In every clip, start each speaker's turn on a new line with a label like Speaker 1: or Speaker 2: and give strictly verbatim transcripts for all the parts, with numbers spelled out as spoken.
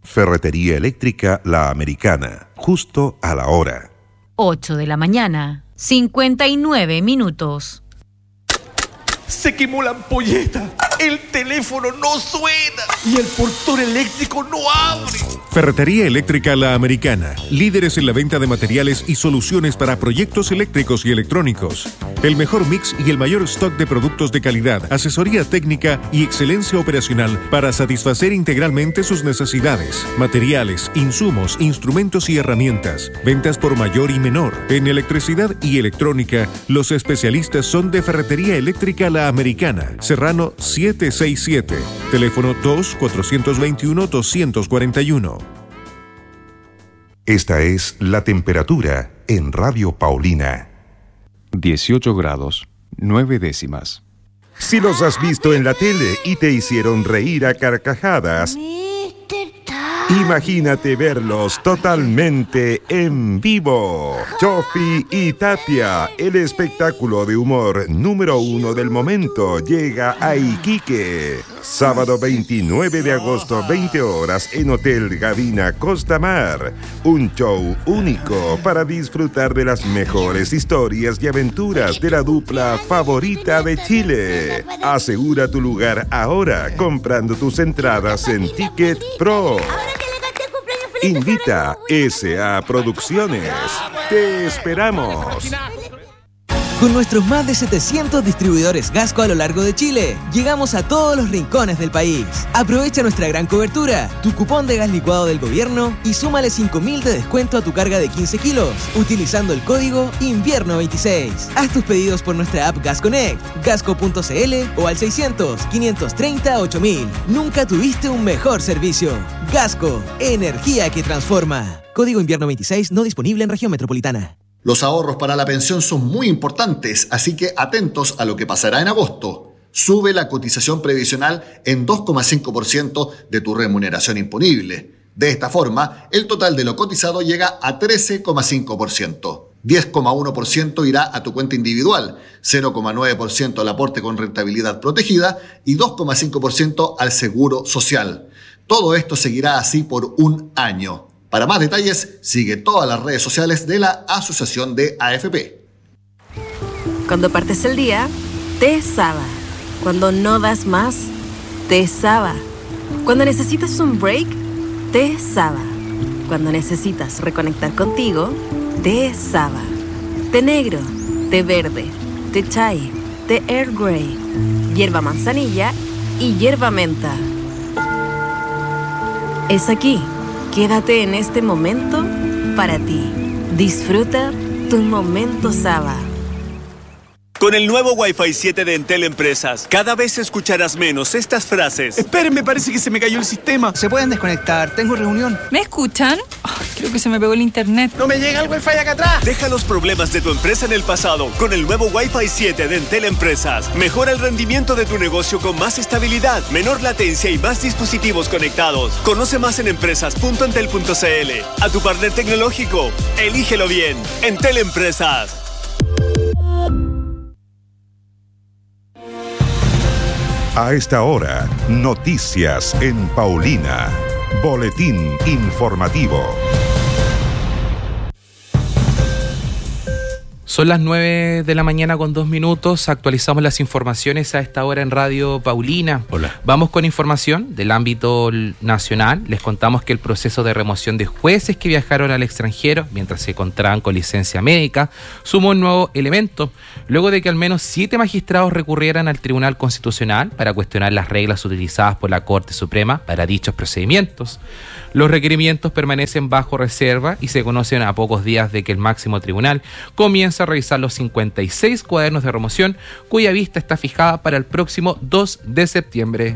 Speaker 1: Ferretería Eléctrica La Americana, justo a la hora.
Speaker 2: ocho de la mañana, cincuenta y nueve minutos.
Speaker 3: Se quemó la ampolleta, el teléfono no suena y el portón eléctrico no abre.
Speaker 4: Ferretería Eléctrica La Americana, líderes en la venta de materiales y soluciones para proyectos eléctricos y electrónicos. El mejor mix y el mayor stock de productos de calidad, asesoría técnica y excelencia operacional para satisfacer integralmente sus necesidades. Materiales, insumos, instrumentos y herramientas. Ventas por mayor y menor. En electricidad y electrónica, los especialistas son de Ferretería Eléctrica La Americana, Serrano setecientos sesenta y siete, teléfono dos cuatro dos uno dos cuatro uno.
Speaker 1: Esta es la temperatura en Radio Paulina.
Speaker 5: dieciocho grados, nueve décimas.
Speaker 1: Si los has visto en la tele y te hicieron reír a carcajadas, imagínate verlos totalmente en vivo. Chofi y Tapia, el espectáculo de humor número uno del momento, llega a Iquique. Sábado veintinueve de agosto, veinte horas, en Hotel Gavina Costa Mar. Un show único para disfrutar de las mejores historias y aventuras de la dupla favorita de Chile. Asegura tu lugar ahora comprando tus entradas en Ticket Pro. Invita S A Producciones. Te esperamos.
Speaker 6: Con nuestros más de setecientos distribuidores Gasco a lo largo de Chile, llegamos a todos los rincones del país. Aprovecha nuestra gran cobertura, tu cupón de gas licuado del gobierno y súmale cinco mil de descuento a tu carga de quince kilos, utilizando el código invierno veintiséis. Haz tus pedidos por nuestra app Gas Connect, gasco punto c l o al seiscientos, quinientos treinta, ocho mil. Nunca tuviste un mejor servicio. Gasco, energía que transforma. Código invierno veintiséis no disponible en región metropolitana.
Speaker 7: Los ahorros para la pensión son muy importantes, así que atentos a lo que pasará en agosto. Sube la cotización previsional en dos coma cinco por ciento de tu remuneración imponible. De esta forma, el total de lo cotizado llega a trece coma cinco por ciento. diez coma uno por ciento irá a tu cuenta individual, cero coma nueve por ciento al aporte con rentabilidad protegida y dos coma cinco por ciento al seguro social. Todo esto seguirá así por un año. Para más detalles, sigue todas las redes sociales de la Asociación de A F P.
Speaker 8: Cuando partes el día, te Saba. Cuando no das más, te Saba. Cuando necesitas un break, te Saba. Cuando necesitas reconectar contigo, te Saba. Té negro, té verde, té chai, té Earl Grey, hierba manzanilla y hierba menta. Es aquí. Quédate en este momento para ti. Disfruta tu momento Saba.
Speaker 9: Con el nuevo Wi-Fi siete de Entel Empresas, cada vez escucharás menos estas frases.
Speaker 10: Esperen, parece que se me cayó el sistema. Se pueden desconectar, tengo reunión.
Speaker 11: ¿Me escuchan? Oh, creo que se me pegó el internet.
Speaker 10: ¡No me llega el Wi-Fi acá atrás!
Speaker 9: Deja los problemas de tu empresa en el pasado con el nuevo Wi-Fi siete de Entel Empresas. Mejora el rendimiento de tu negocio con más estabilidad, menor latencia y más dispositivos conectados. Conoce más en empresas punto entel punto c l. A tu partner tecnológico, elígelo bien. Entel Empresas.
Speaker 1: A esta hora, noticias en Paulina. Boletín informativo.
Speaker 12: Son las nueve de la mañana con dos minutos. Actualizamos las informaciones a esta hora en Radio Paulina.
Speaker 13: Hola.
Speaker 12: Vamos con información del ámbito nacional. Les contamos que el proceso de remoción de jueces que viajaron al extranjero mientras se encontraban con licencia médica sumó un nuevo elemento, luego de que al menos siete magistrados recurrieran al Tribunal Constitucional para cuestionar las reglas utilizadas por la Corte Suprema para dichos procedimientos. Los requerimientos permanecen bajo reserva y se conocen a pocos días de que el máximo tribunal comienza a revisar los cincuenta y seis cuadernos de remoción, cuya vista está fijada para el próximo dos de septiembre.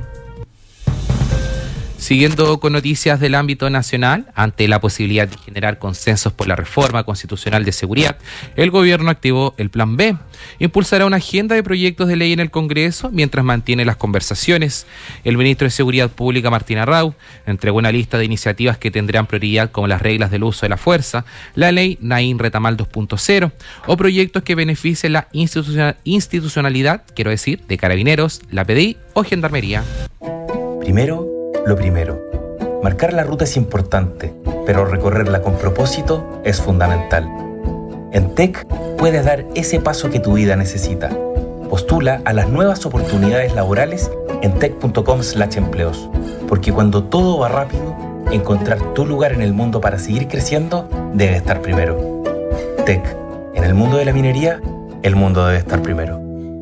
Speaker 12: Siguiendo con noticias del ámbito nacional, ante la posibilidad de generar consensos por la reforma constitucional de seguridad, el gobierno activó el Plan B. Impulsará una agenda de proyectos de ley en el Congreso mientras mantiene las conversaciones. El ministro de Seguridad Pública, Martín Arrau, entregó una lista de iniciativas que tendrán prioridad, como las reglas del uso de la fuerza, la ley Naín Retamal dos punto cero o proyectos que beneficien la institucionalidad, quiero decir, de Carabineros, la P D I o Gendarmería.
Speaker 14: Primero, lo primero.
Speaker 13: Marcar la ruta es importante, pero recorrerla con propósito es fundamental. En T E C puedes dar ese paso que tu vida necesita. Postula a las nuevas oportunidades laborales en tec punto com slash empleos, porque cuando todo va rápido, encontrar tu lugar en el mundo para seguir creciendo debe estar primero. T E C, en el mundo de la minería, el mundo debe estar primero.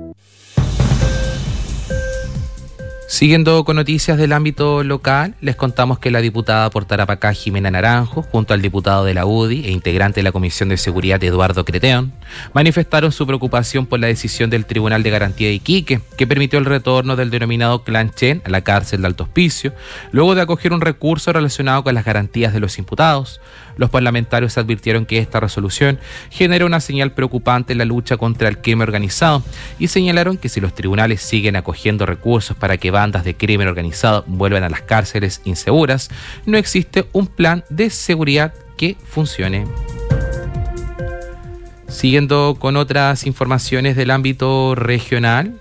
Speaker 12: Siguiendo con noticias del ámbito local, les contamos que la diputada por Tarapacá, Jimena Naranjo, junto al diputado de la U D I e integrante de la Comisión de Seguridad, Eduardo Creteón, manifestaron su preocupación por la decisión del Tribunal de Garantía de Iquique, que permitió el retorno del denominado Clan Chen a la cárcel de Alto Hospicio, luego de acoger un recurso relacionado con las garantías de los imputados. Los parlamentarios advirtieron que esta resolución genera una señal preocupante en la lucha contra el crimen organizado y señalaron que si los tribunales siguen acogiendo recursos para que bandas de crimen organizado vuelvan a las cárceles inseguras, no existe un plan de seguridad que funcione. Siguiendo con otras informaciones del ámbito regional,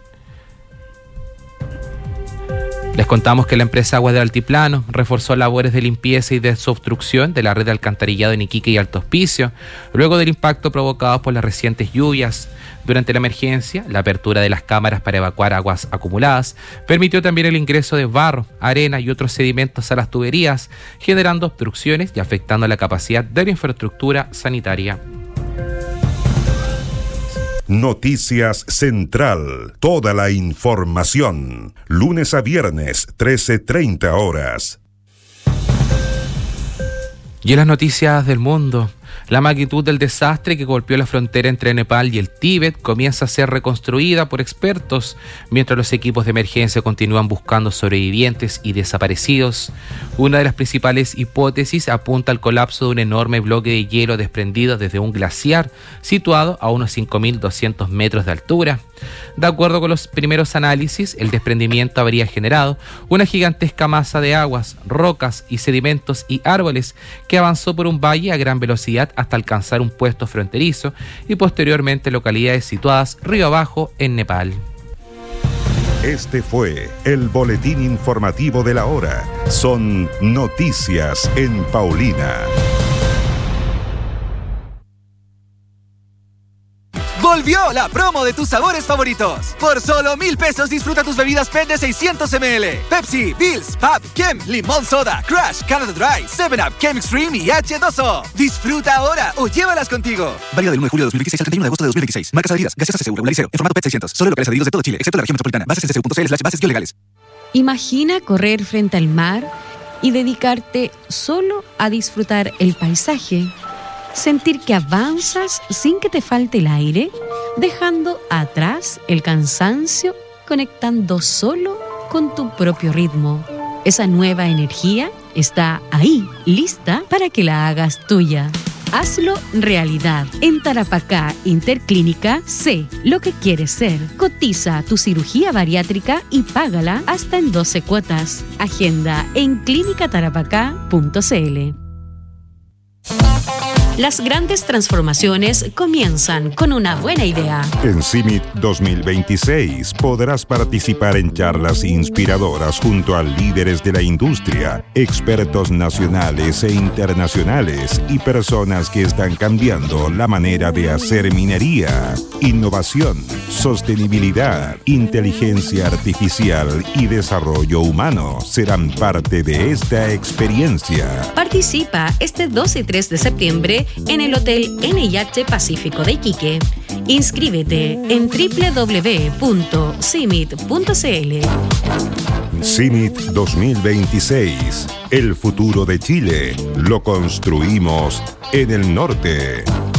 Speaker 12: les contamos que la empresa Aguas del Altiplano reforzó labores de limpieza y desobstrucción de la red de alcantarillado en Iquique y Alto Hospicio, luego del impacto provocado por las recientes lluvias. Durante la emergencia, la apertura de las cámaras para evacuar aguas acumuladas permitió también el ingreso de barro, arena y otros sedimentos a las tuberías, generando obstrucciones y afectando la capacidad de la infraestructura sanitaria.
Speaker 1: Noticias Central. Toda la información. Lunes a viernes, trece treinta horas.
Speaker 12: Y en las noticias del mundo, la magnitud del desastre que golpeó la frontera entre Nepal y el Tíbet comienza a ser reconstruida por expertos, mientras los equipos de emergencia continúan buscando sobrevivientes y desaparecidos. Una de las principales hipótesis apunta al colapso de un enorme bloque de hielo desprendido desde un glaciar situado a unos cinco mil doscientos metros de altura. De acuerdo con los primeros análisis, el desprendimiento habría generado una gigantesca masa de aguas, rocas y sedimentos y árboles que avanzó por un valle a gran velocidad hasta alcanzar un puesto fronterizo y posteriormente localidades situadas río abajo en Nepal.
Speaker 1: Este fue el boletín informativo de la hora. Son noticias en Paulina.
Speaker 14: Volvió la promo de tus sabores favoritos. Por solo mil pesos disfruta tus bebidas P E T de seiscientos mililitros. Pepsi, Bills, Pab, Kem, Limón Soda, Crush, Canada Dry, seven up, Kem Extreme y H dos O. Disfruta ahora o llévalas contigo.
Speaker 10: Válido del uno de julio de dos mil veintiséis al treinta y uno de agosto de dos mil veintiséis. Marcas adheridas. Gaseosa C C U Regularizero. En formato P E T seiscientos. Solo locales adheridos de todo Chile, excepto la región metropolitana. Bases en c c u punto c l slash bases legales.
Speaker 15: Imagina correr frente al mar y dedicarte solo a disfrutar el paisaje. Sentir que avanzas sin que te falte el aire, dejando atrás el cansancio, conectando solo con tu propio ritmo. Esa nueva energía está ahí, lista para que la hagas tuya. Hazlo realidad. En Tarapacá Interclínica, sé lo que quieres ser. Cotiza tu cirugía bariátrica y págala hasta en doce cuotas. Agenda en clínica tarapacá punto c l.
Speaker 2: Las grandes transformaciones comienzan con una buena idea.
Speaker 1: En CIMIT dos mil veintiséis podrás participar en charlas inspiradoras junto a líderes de la industria, expertos nacionales e internacionales y personas que están cambiando la manera de hacer minería. Innovación, sostenibilidad, inteligencia artificial y desarrollo humano serán parte de esta experiencia.
Speaker 2: Participa este dos y tres de septiembre en el Hotel N I H Pacífico de Iquique. Inscríbete en doble u doble u doble u punto cimit punto c l.
Speaker 1: CIMIT dos mil veintiséis. El futuro de Chile lo construimos en el norte.